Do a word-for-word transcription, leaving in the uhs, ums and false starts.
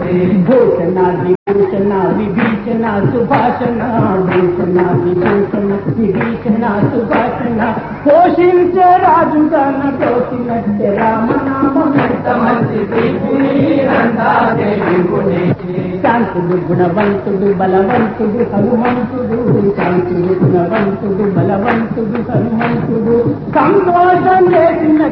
భూషణ విభూషణ విభీషణ సుభాషణ భూషణ విభూషణ విభీషణ సుభాషణ పోషించే రాజుగా నటోసినట్టే రామనామం శాంతుడు గుణవంతుడు బలవంతుడు హనుమంతుడు శాంతుడు గుణవంతుడు బలవంతుడు హనుమంతుడు సంతోషం చేసిన